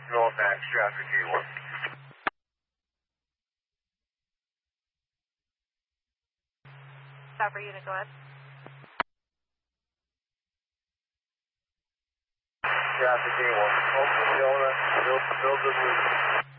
Normax, traffic A1. Stopper unit, go ahead. Traffic A1. Open Jonah, build the move.